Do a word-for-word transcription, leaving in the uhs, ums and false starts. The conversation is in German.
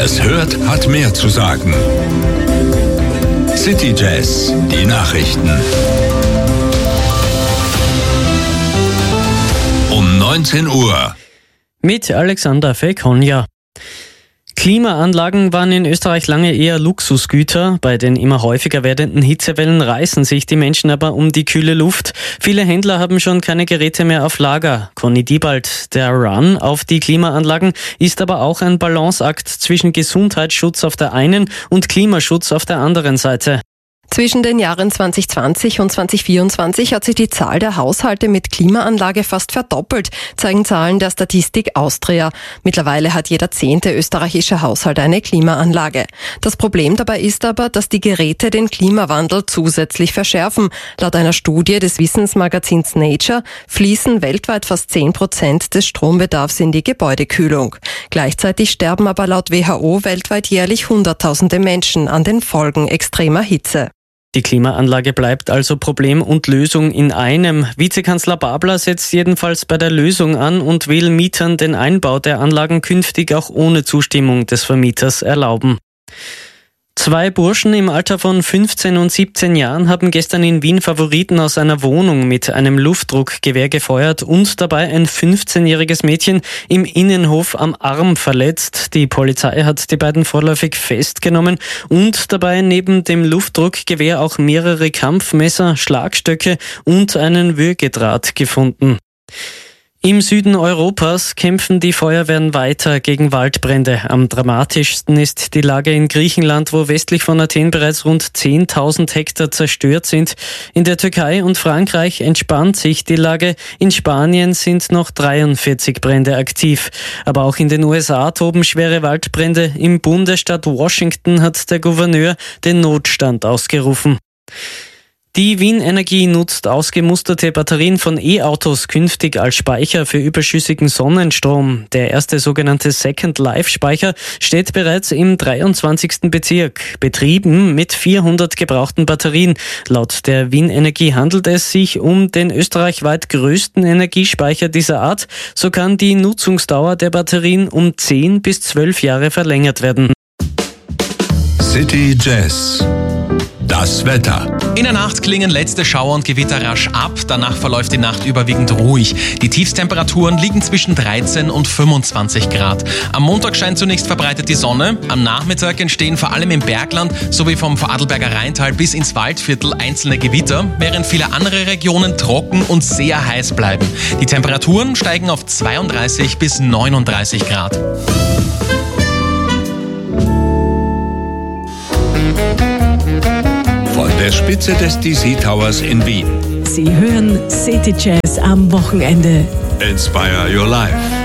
es hört, hat mehr zu sagen. City Jazz, die Nachrichten. Um neunzehn Uhr. Mit Alexander Fekonja. Klimaanlagen waren in Österreich lange eher Luxusgüter. Bei den immer häufiger werdenden Hitzewellen reißen sich die Menschen aber um die kühle Luft. Viele Händler haben schon keine Geräte mehr auf Lager. Conny Diebald, der Run auf die Klimaanlagen ist aber auch ein Balanceakt zwischen Gesundheitsschutz auf der einen und Klimaschutz auf der anderen Seite. Zwischen den Jahren zwanzig zwanzig und zwanzig vierundzwanzig hat sich die Zahl der Haushalte mit Klimaanlage fast verdoppelt, zeigen Zahlen der Statistik Austria. Mittlerweile hat jeder zehnte österreichische Haushalt eine Klimaanlage. Das Problem dabei ist aber, dass die Geräte den Klimawandel zusätzlich verschärfen. Laut einer Studie des Wissensmagazins Nature fließen weltweit fast zehn Prozent des Strombedarfs in die Gebäudekühlung. Gleichzeitig sterben aber laut W H O weltweit jährlich Hunderttausende Menschen an den Folgen extremer Hitze. Die Klimaanlage bleibt also Problem und Lösung in einem. Vizekanzler Babler setzt jedenfalls bei der Lösung an und will Mietern den Einbau der Anlagen künftig auch ohne Zustimmung des Vermieters erlauben. Zwei Burschen im Alter von fünfzehn und siebzehn Jahren haben gestern in Wien Favoriten aus einer Wohnung mit einem Luftdruckgewehr gefeuert und dabei ein fünfzehnjähriges Mädchen im Innenhof am Arm verletzt. Die Polizei hat die beiden vorläufig festgenommen und dabei neben dem Luftdruckgewehr auch mehrere Kampfmesser, Schlagstöcke und einen Würgedraht gefunden. Im Süden Europas kämpfen die Feuerwehren weiter gegen Waldbrände. Am dramatischsten ist die Lage in Griechenland, wo westlich von Athen bereits rund zehntausend Hektar zerstört sind. In der Türkei und Frankreich entspannt sich die Lage. In Spanien sind noch dreiundvierzig Brände aktiv. Aber auch in den U S A toben schwere Waldbrände. Im Bundesstaat Washington hat der Gouverneur den Notstand ausgerufen. Die Wien Energie nutzt ausgemusterte Batterien von E-Autos künftig als Speicher für überschüssigen Sonnenstrom. Der erste sogenannte Second-Life-Speicher steht bereits im dreiundzwanzigsten Bezirk, betrieben mit vierhundert gebrauchten Batterien. Laut der Wien Energie handelt es sich um den österreichweit größten Energiespeicher dieser Art. So kann die Nutzungsdauer der Batterien um zehn bis zwölf Jahre verlängert werden. City Jazz. Das Wetter. In der Nacht klingen letzte Schauer und Gewitter rasch ab. Danach verläuft die Nacht überwiegend ruhig. Die Tiefstemperaturen liegen zwischen dreizehn und fünfundzwanzig Grad. Am Montag scheint zunächst verbreitet die Sonne. Am Nachmittag entstehen vor allem im Bergland sowie vom Vorarlberger Rheintal bis ins Waldviertel einzelne Gewitter, während viele andere Regionen trocken und sehr heiß bleiben. Die Temperaturen steigen auf zweiunddreißig bis neununddreißig Grad. Von der Spitze des D C Towers in Wien. Sie hören City Jazz am Wochenende. Inspire your life.